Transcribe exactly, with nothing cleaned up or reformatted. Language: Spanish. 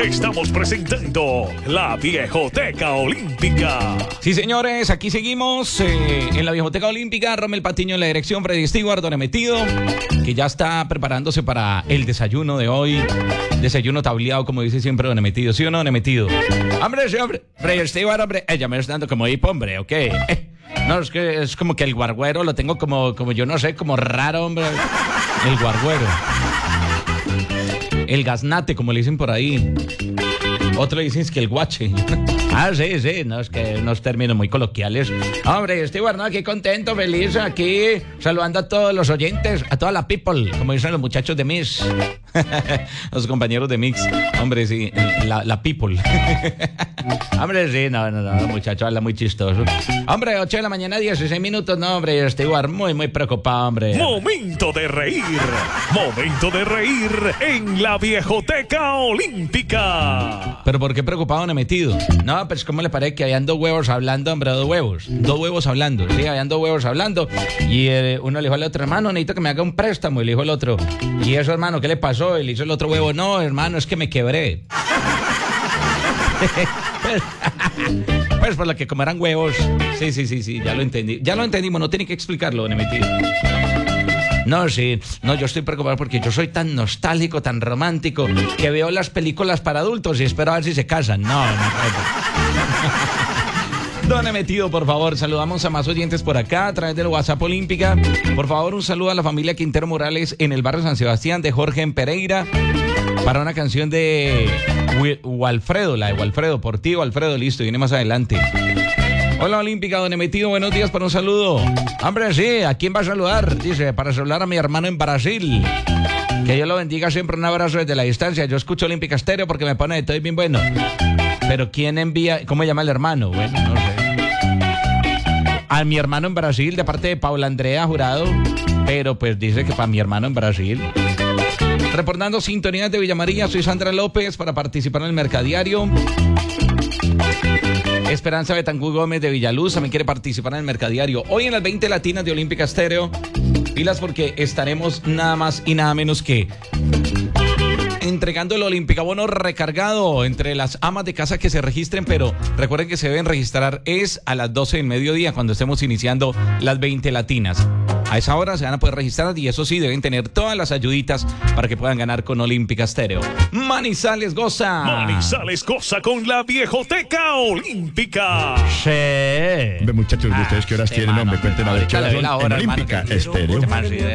Estamos presentando la Viejoteca Olímpica. Sí, señores, aquí seguimos eh, en la Viejoteca Olímpica. Rommel Patiño en la dirección, Freddy Stewart, Don Emetido, que ya está preparándose para el desayuno de hoy. Desayuno tableado, como dice siempre Don Emetido. ¿Sí o no, Don Emetido? Hombre, sí, hombre. Freddy Stewart, hombre. Eh, ya me está dando como hipo, hombre, ¿ok? Eh, no, es que es como que el guarguero lo tengo como, como yo no sé, como raro, hombre. El guarguero. El gaznate, como le dicen por ahí. Otro le dicen es que el guache. Ah, sí, sí, no, es que unos términos muy coloquiales. Hombre, estoy bueno, aquí contento, feliz, aquí saludando a todos los oyentes, a toda la people, como dicen los muchachos de Mix. Los compañeros de Mix. Hombre, sí, la, la people. Hombre, sí, no, no, no, el muchacho habla muy chistoso. Hombre, ocho de la mañana, dieciséis minutos, no, hombre, estoy muy, muy preocupado, hombre. Momento de reír, momento de reír en la Viejoteca Olímpica. ¿Pero por qué preocupado no he metido? No, pues ¿cómo le parece que habían dos huevos hablando, hombre? Dos huevos, dos huevos hablando, sí, habían dos huevos hablando. Y eh, uno le dijo al otro, hermano, necesito que me haga un préstamo. Y le dijo el otro, ¿y eso, hermano, qué le pasó? Y le hizo el otro huevo, no, hermano, es que me quebré. Pues por lo que como eran huevos. Sí, sí, sí, sí, ya lo entendí. Ya lo entendimos, no tiene que explicarlo, Don Emetido. No, sí, no, yo estoy preocupado porque yo soy tan nostálgico, tan romántico, que veo las películas para adultos y espero a ver si se casan. No, no, no. Don Emetido, por favor, saludamos a más oyentes por acá a través del WhatsApp Olímpica. Por favor, un saludo a la familia Quintero Morales en el barrio San Sebastián, de Jorge en Pereira, para una canción de Walfredo, la de Walfredo, por ti, Walfredo, listo, viene más adelante. Hola Olímpica, Don Emetido, buenos días para un saludo. Hombre, sí, ¿a quién va a saludar? Dice, para saludar a mi hermano en Brasil. Que Dios lo bendiga, siempre un abrazo desde la distancia. Yo escucho Olímpica Estéreo porque me pone de todo bien bueno. Pero ¿quién envía? ¿Cómo llama el hermano? Bueno, no sé. A mi hermano en Brasil, de parte de Paula Andrea Jurado. Pero pues dice que para mi hermano en Brasil. Reportando sintonías de Villa María, soy Sandra López para participar en el Mercadiario. Esperanza Betancur Gómez de Villaluz también quiere participar en el Mercadiario. Hoy en las veinte latinas de Olímpica Estéreo. Pilas porque estaremos nada más y nada menos que entregando el Olímpica Bono recargado entre las amas de casa que se registren, pero recuerden que se deben registrar es a las doce del mediodía cuando estemos iniciando las veinte latinas. A esa hora se van a poder registrar y eso sí, deben tener todas las ayuditas para que puedan ganar con Olímpica Estéreo. Manizales goza. Manizales goza con la Viejoteca Olímpica. Sí. Hombre, muchachos, ¿de ustedes qué horas Ah, tienen, sí, hombre? mano, Cuenten a ver qué ahorita horas le doy son la hora, en hermano, Olímpica que- Estéreo. Este man, sí,